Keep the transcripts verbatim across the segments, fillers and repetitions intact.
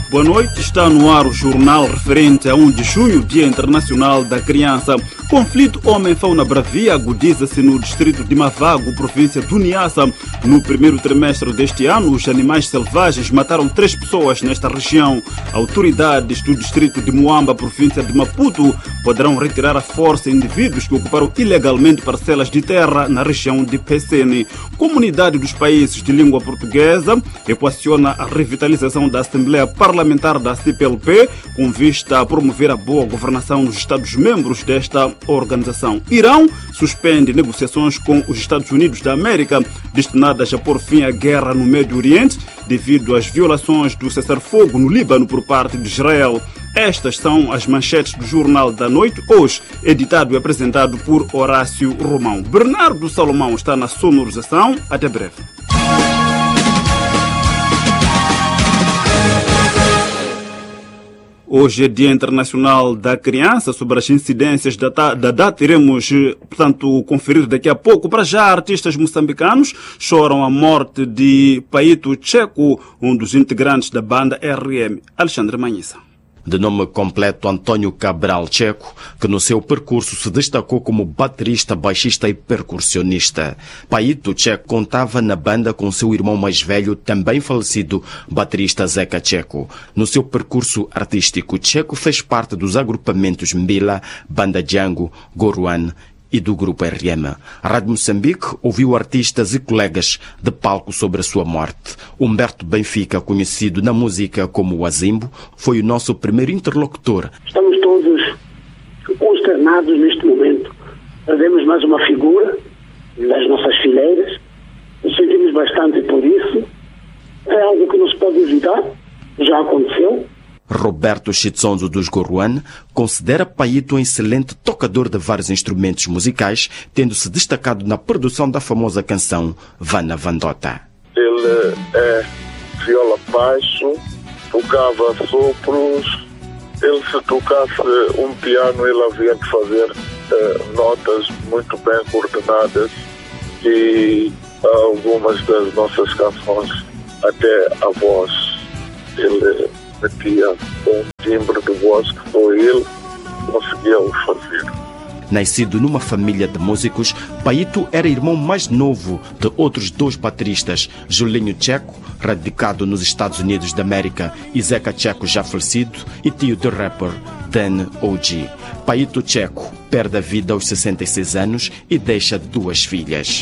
Boa noite, está no ar o jornal referente a um de junho, Dia Internacional da Criança. Conflito homem-fauna bravia agudiza-se no distrito de Mavago, província do Niassa. No primeiro trimestre deste ano, os animais selvagens mataram três pessoas nesta região. Autoridades do distrito de Moamba, província de Maputo, poderão retirar à força indivíduos que ocuparam ilegalmente parcelas de terra na região de Pecene. Comunidade dos países de língua portuguesa equaciona a revitalização da Assembleia Parlamentar da C P L P com vista a promover a boa governação nos Estados-membros desta organização. Irão suspende negociações com os Estados Unidos da América destinadas a pôr fim à guerra no Médio Oriente devido às violações do cessar-fogo no Líbano por parte de Israel. Estas são as manchetes do Jornal da Noite, hoje editado e apresentado por Horácio Romão. Bernardo Salomão está na sonorização. Até breve. Hoje é Dia Internacional da Criança. Sobre as incidências da, da data iremos, portanto, conferir daqui a pouco. Para já, artistas moçambicanos choram a morte de Paito Checo, um dos integrantes da banda R M. Alexandre Manhissa. De nome completo Antônio Cabral Checo, que no seu percurso se destacou como baterista, baixista e percussionista. Paito Checo contava na banda com seu irmão mais velho, também falecido, baterista Zeca Checo. No seu percurso artístico, Checo fez parte dos agrupamentos Mbila, Banda Django, Goruan e do grupo R M. A Rádio Moçambique ouviu artistas e colegas de palco sobre a sua morte. Humberto Benfica, conhecido na música como o Azimbo, foi o nosso primeiro interlocutor. Estamos todos consternados neste momento. Perdemos mais uma figura das nossas fileiras. Nos sentimos bastante por isso. É algo que não se pode evitar. Já aconteceu. Roberto Chitsonzo dos Goruan considera Paito um excelente tocador de vários instrumentos musicais, tendo se destacado na produção da famosa canção Vana Vandota. Ele é viola baixo, tocava sopros. Ele, se tocasse um piano, ele havia de fazer eh, notas muito bem coordenadas e algumas das nossas canções, até a voz, ele metia um timbre de voz que só ele conseguia o fazer. Nascido numa família de músicos, Paito era irmão mais novo de outros dois bateristas, Julinho Checo, radicado nos Estados Unidos da América, e Zeca Checo, já falecido, e tio do rapper Dan O G. Paito Checo perde a vida aos sessenta e seis anos e deixa duas filhas.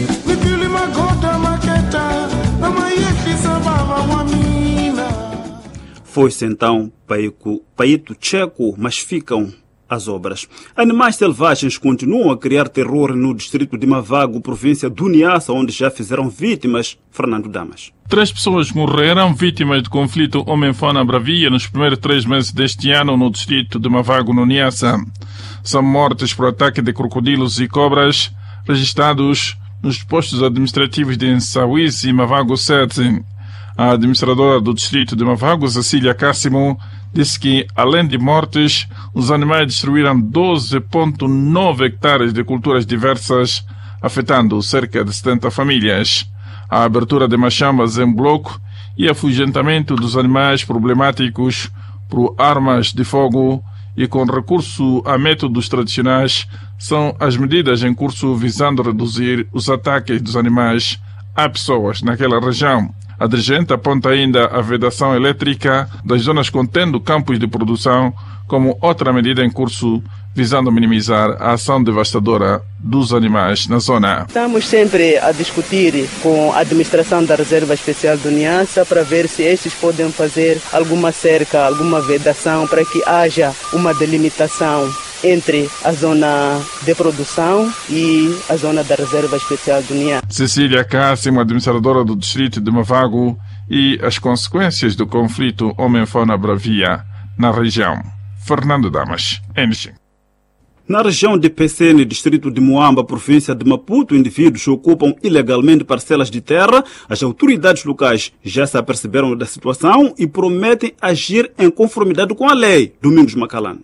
Foi-se então Paito, Paito Checo, mas ficam as obras. Animais selvagens continuam a criar terror no distrito de Mavago, província do Niassa, onde já fizeram vítimas. Fernando Damas. Três pessoas morreram vítimas do conflito homem-fauna bravia nos primeiros três meses deste ano no distrito de Mavago, no Niassa. São mortes por ataque de crocodilos e cobras registrados nos postos administrativos de Nsawis e Mavago sete. A administradora do distrito de Mavago, Cecília Cássimo, disse que, além de mortes, os animais destruíram doze vírgula nove hectares de culturas diversas, afetando cerca de setenta famílias. A abertura de machambas em bloco e afugentamento dos animais problemáticos por armas de fogo e com recurso a métodos tradicionais são as medidas em curso visando reduzir os ataques dos animais a pessoas naquela região. A dirigente aponta ainda a vedação elétrica das zonas contendo campos de produção como outra medida em curso, visando minimizar a ação devastadora dos animais na zona. Estamos sempre a discutir com a administração da Reserva Especial do Niassa para ver se estes podem fazer alguma cerca, alguma vedação para que haja uma delimitação entre a zona de produção e a zona da Reserva Especial do Niassa. Cecília Cássimo, administradora do distrito de Mavago, e as consequências do conflito homem-fauna bravia na região. Fernando Damas, N G. Na região de Pecene, distrito de Moamba, província de Maputo, indivíduos ocupam ilegalmente parcelas de terra. As autoridades locais já se aperceberam da situação e prometem agir em conformidade com a lei. Domingos Macalano.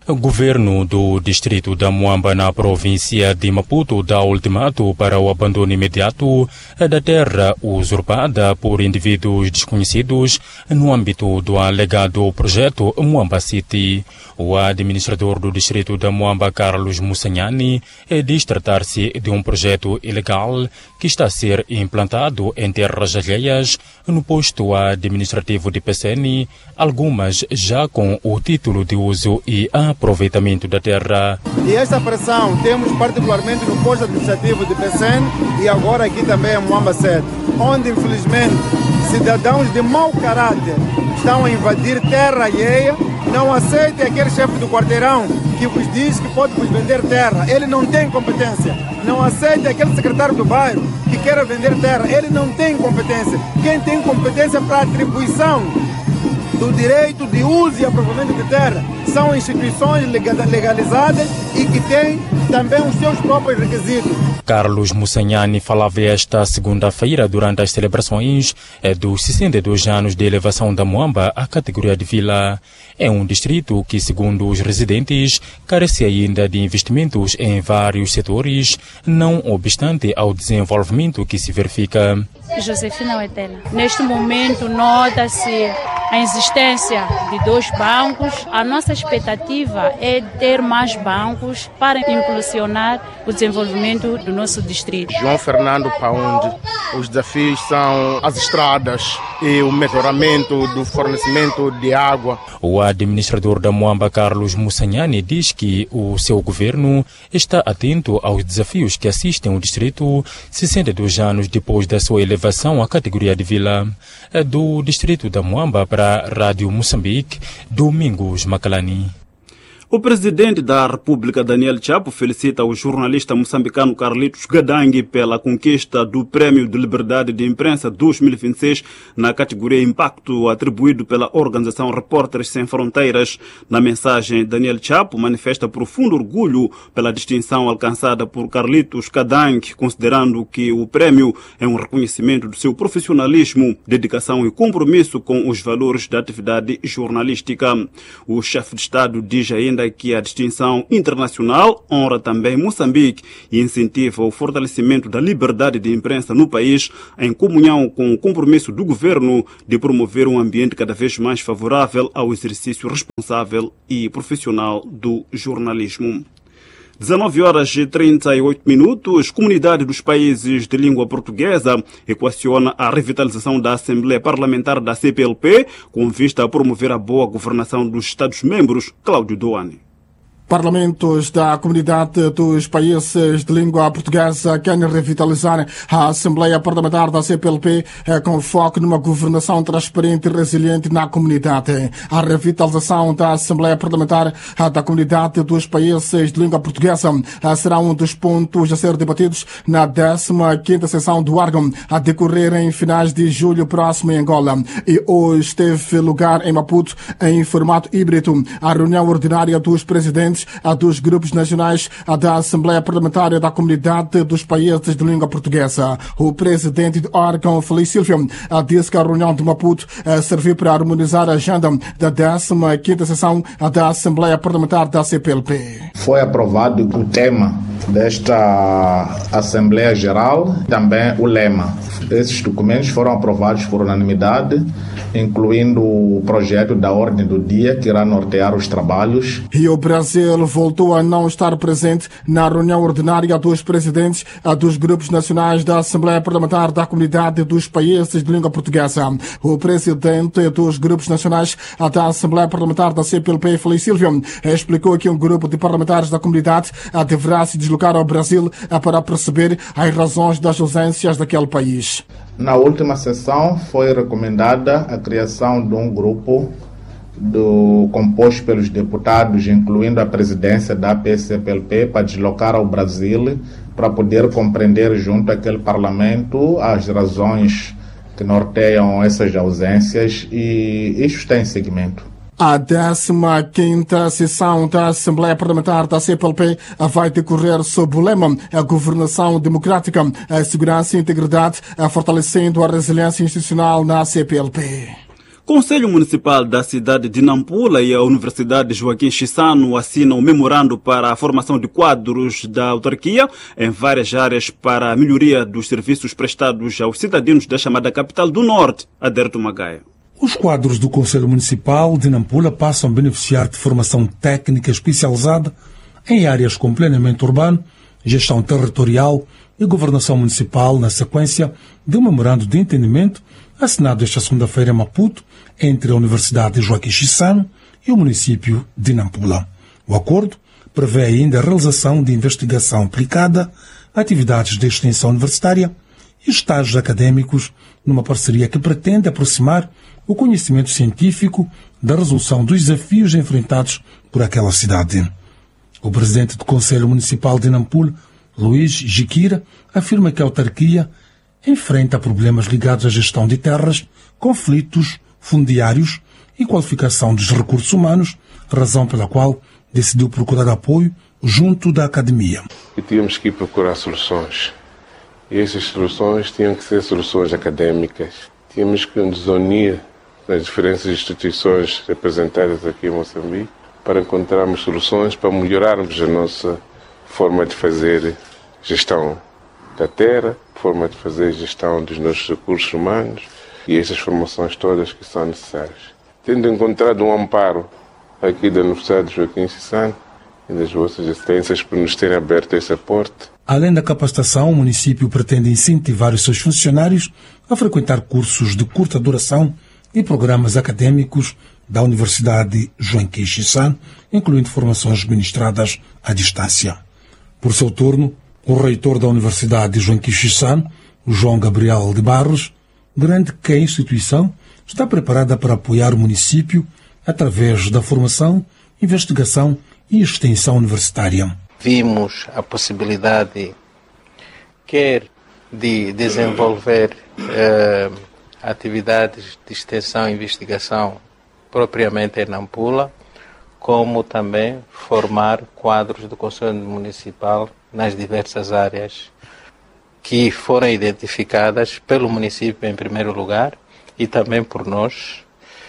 O governo do distrito da Muamba, na província de Maputo, dá ultimato para o abandono imediato da terra usurpada por indivíduos desconhecidos no âmbito do alegado projeto Muamba City. O administrador do distrito da Muamba, Carlos Mussanhani, diz tratar-se de um projeto ilegal que está a ser implantado em terras alheias no posto administrativo de P C N, algumas já com o título de uso e aproveitamento da terra. E esta pressão temos particularmente no posto administrativo de P C N e agora aqui também em Muamba sete, onde infelizmente cidadãos de mau caráter estão a invadir terra alheia. Não aceitem aquele chefe do quarteirão que vos diz que pode vos vender terra. Ele não tem competência. Não aceitem aquele secretário do bairro que quer vender terra. Ele não tem competência. Quem tem competência para a atribuição do direito de uso e aproveitamento de terra são instituições legalizadas e que têm também os seus próprios requisitos. Carlos Mussanhani falava esta segunda-feira durante as celebrações dos sessenta e dois anos de elevação da Muamba à categoria de vila. É um distrito que, segundo os residentes, carece ainda de investimentos em vários setores, não obstante ao desenvolvimento que se verifica. Josefina Wetela. Neste momento nota-se a existência de dois bancos. A nossa expectativa é ter mais bancos para impulsionar o desenvolvimento do nosso distrito. João Fernando Paundi, os desafios são as estradas e o melhoramento do fornecimento de água. O administrador da Muamba, Carlos Mussanhani, diz que o seu governo está atento aos desafios que assistem o distrito sessenta e dois anos depois da sua elevação à categoria de vila. Do distrito da Muamba para a Rádio Moçambique, Domingos Macalani. O presidente da República, Daniel Chapo, felicita o jornalista moçambicano Carlitos Gadangue pela conquista do Prêmio de Liberdade de Imprensa dois mil e vinte e seis na categoria Impacto, atribuído pela organização Repórteres Sem Fronteiras. Na mensagem, Daniel Chapo manifesta profundo orgulho pela distinção alcançada por Carlitos Gadangue, considerando que o prêmio é um reconhecimento do seu profissionalismo, dedicação e compromisso com os valores da atividade jornalística. O chefe de Estado diz ainda que a distinção internacional honra também Moçambique e incentiva o fortalecimento da liberdade de imprensa no país, em comunhão com o compromisso do governo de promover um ambiente cada vez mais favorável ao exercício responsável e profissional do jornalismo. dezenove horas e trinta e oito minutos, comunidade dos países de língua portuguesa equaciona a revitalização da Assembleia Parlamentar da C P L P com vista a promover a boa governação dos Estados-membros. Cláudio Doane. Parlamentos da comunidade dos países de língua portuguesa querem revitalizar a Assembleia Parlamentar da C P L P com foco numa governação transparente e resiliente na comunidade. A revitalização da Assembleia Parlamentar da comunidade dos países de língua portuguesa será um dos pontos a ser debatidos na décima quinta sessão do órgão a decorrer em finais de julho próximo em Angola. E hoje teve lugar em Maputo em formato híbrido a reunião ordinária dos presidentes a dos grupos nacionais da Assembleia Parlamentar da Comunidade dos Países de Língua Portuguesa. O presidente do órgão, Feliz Silvio, disse que a reunião de Maputo serviu para harmonizar a agenda da décima quinta sessão da Assembleia Parlamentar da C P L P. Foi aprovado o tema desta Assembleia Geral, também o lema. Esses documentos foram aprovados por unanimidade, incluindo o projeto da ordem do dia que irá nortear os trabalhos. E o Brasil voltou a não estar presente na reunião ordinária dos presidentes dos grupos nacionais da Assembleia Parlamentar da Comunidade dos Países de Língua Portuguesa. O presidente dos grupos nacionais da Assembleia Parlamentar da C P L P, Feliz Silvio, explicou que um grupo de parlamentares da comunidade deverá se deslocar ao Brasil para perceber as razões das ausências daquele país. Na última sessão foi recomendada a criação de um grupo do, composto pelos deputados, incluindo a presidência da C P L P, para deslocar ao Brasil para poder compreender junto àquele parlamento as razões que norteiam essas ausências, e isto está em seguimento. A décima quinta sessão da Assembleia Parlamentar da C P L P vai decorrer sob o lema a governação democrática, a segurança e integridade, fortalecendo a resiliência institucional na C P L P. Conselho Municipal da cidade de Nampula e a Universidade Joaquim Chissano assinam um memorando para a formação de quadros da autarquia em várias áreas para a melhoria dos serviços prestados aos cidadãos da chamada capital do Norte, Aderto Magaia. Os quadros do Conselho Municipal de Nampula passam a beneficiar de formação técnica especializada em áreas como planeamento urbano, gestão territorial e governação municipal, na sequência de um memorando de entendimento assinado esta segunda-feira em Maputo entre a Universidade Joaquim Chissano e o município de Nampula. O acordo prevê ainda a realização de investigação aplicada, atividades de extensão universitária e estágios acadêmicos numa parceria que pretende aproximar o conhecimento científico da resolução dos desafios enfrentados por aquela cidade. O presidente do Conselho Municipal de Nampula, Luís Jiquira, afirma que a autarquia enfrenta problemas ligados à gestão de terras, conflitos fundiários e qualificação dos recursos humanos, razão pela qual decidiu procurar apoio junto da academia. E tínhamos que ir procurar soluções. E essas soluções tinham que ser soluções académicas. Tínhamos que nos unir nas diferentes instituições representadas aqui em Moçambique para encontrarmos soluções para melhorarmos a nossa forma de fazer gestão da terra, forma de fazer gestão dos nossos recursos humanos e essas formações todas que são necessárias. Tendo encontrado um amparo aqui da Universidade de Joaquim Chissano e das vossas excelências por nos terem aberto essa porta. Além da capacitação, o município pretende incentivar os seus funcionários a frequentar cursos de curta duração e programas acadêmicos da Universidade Joaquim Chissano, incluindo formações ministradas à distância. Por seu turno, o reitor da Universidade Joaquim Chissano, João Gabriel de Barros, garante que a instituição está preparada para apoiar o município através da formação, investigação e extensão universitária. Vimos a possibilidade, quer de desenvolver eh, atividades de extensão e investigação propriamente em Nampula, como também formar quadros do Conselho Municipal nas diversas áreas que foram identificadas pelo município em primeiro lugar e também por nós,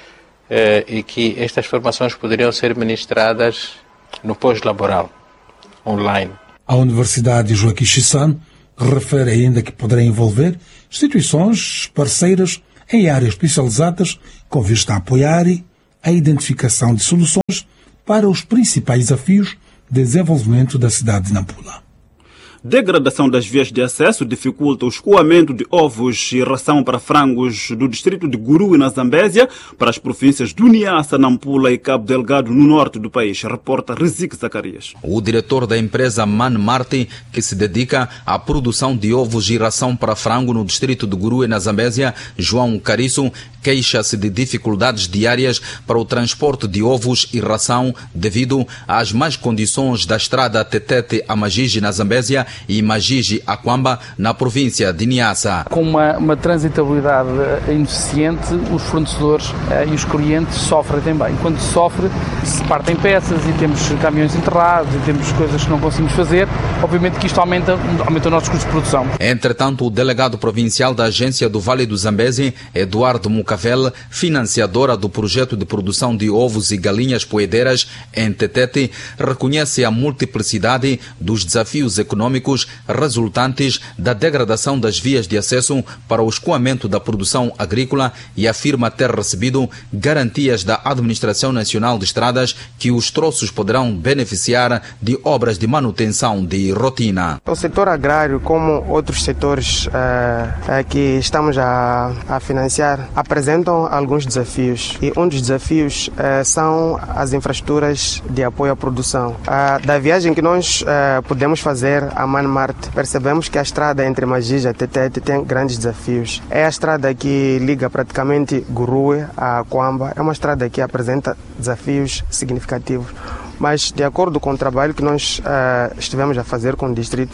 eh, e que estas formações poderiam ser ministradas no pós-laboral, online. A Universidade Joaquim Chissano refere ainda que poderá envolver instituições parceiras em áreas especializadas com vista a apoiar a identificação de soluções para os principais desafios de desenvolvimento da cidade de Nampula. Degradação das vias de acesso dificulta o escoamento de ovos e ração para frangos do distrito de Gurue, na Zambésia, para as províncias do Niassa, Nampula e Cabo Delgado, no norte do país, reporta Rizik Zacarias. O diretor da empresa Man Martin, que se dedica à produção de ovos e ração para frango no distrito de Gurue, na Zambésia, João Cariço, queixa-se de dificuldades diárias para o transporte de ovos e ração devido às más condições da estrada Tetete a Magigi, na Zambésia, e Magigi a Quamba, na província de Niassa. Com uma, uma transitabilidade ineficiente, os fornecedores eh, e os clientes sofrem também. Quando se sofre, se partem peças e temos caminhões enterrados e temos coisas que não conseguimos fazer, obviamente que isto aumenta, aumenta os nossos custos de produção. Entretanto, o delegado provincial da Agência do Vale do Zambésia, Eduardo Mucavel, financiadora do projeto de produção de ovos e galinhas poedeiras em Tetete, reconhece a multiplicidade dos desafios econômicos resultantes da degradação das vias de acesso para o escoamento da produção agrícola e afirma ter recebido garantias da Administração Nacional de Estradas que os troços poderão beneficiar de obras de manutenção de rotina. O setor agrário, como outros setores eh, que estamos a, a financiar, apresentam alguns desafios e um dos desafios eh, são as infraestruturas de apoio à produção. Ah, da viagem que nós eh, podemos fazer a Man Marte, percebemos que a estrada entre Magigi e Tetete tem grandes desafios. É a estrada que liga praticamente Gurue a Quamba, é uma estrada que apresenta desafios significativos. Mas, de acordo com o trabalho que nós uh, estivemos a fazer com o distrito,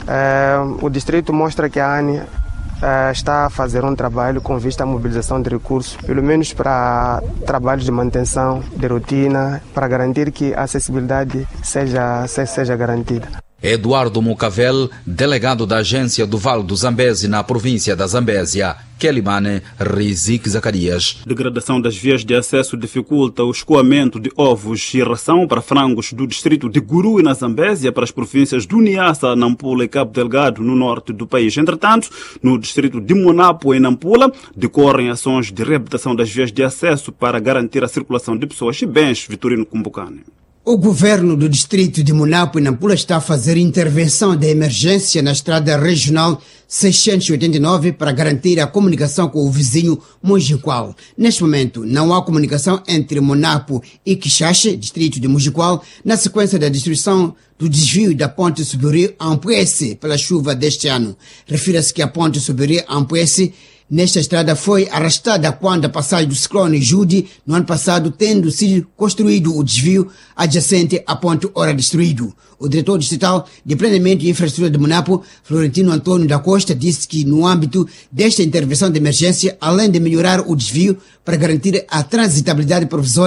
uh, o distrito mostra que a ANI Uh, está a fazer um trabalho com vista à mobilização de recursos, pelo menos para trabalhos de manutenção, de rotina, para garantir que a acessibilidade seja, seja garantida. Eduardo Mucavel, delegado da agência do Vale do Zambeze na província da Zambésia. Kelimane Rizik Zacarias. Degradação das vias de acesso dificulta o escoamento de ovos e ração para frangos do distrito de Guru e na Zambésia para as províncias do Niassa, Nampula e Cabo Delgado no norte do país. Entretanto, no distrito de Monapo e Nampula decorrem ações de reabilitação das vias de acesso para garantir a circulação de pessoas e bens. Vitorino Kumbucane. O governo do distrito de Monapo e Nampula está a fazer intervenção de emergência na estrada regional seiscentos e oitenta e nove para garantir a comunicação com o vizinho Mojiqual. Neste momento, não há comunicação entre Monapo e Quixache, distrito de Mojiqual, na sequência da destruição do desvio da ponte Subiri Ampuese pela chuva deste ano. Refira-se que a ponte Subiri Ampuese nesta estrada foi arrastada quando a passagem do ciclone Judy no ano passado, tendo sido construído o desvio adjacente à ponte ora destruído. O diretor distrital de planeamento e infraestrutura de Monapo, Florentino Antônio da Costa, disse que no âmbito desta intervenção de emergência, além de melhorar o desvio para garantir a transitabilidade provisória